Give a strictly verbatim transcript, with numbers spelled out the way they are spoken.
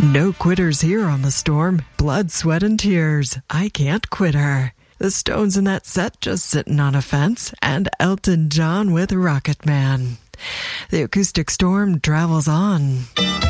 No quitters here on The Storm. Blood, sweat, and tears. I can't quit her. The Stones in that set just sitting on a fence, and Elton John with Rocket Man. The acoustic storm travels on.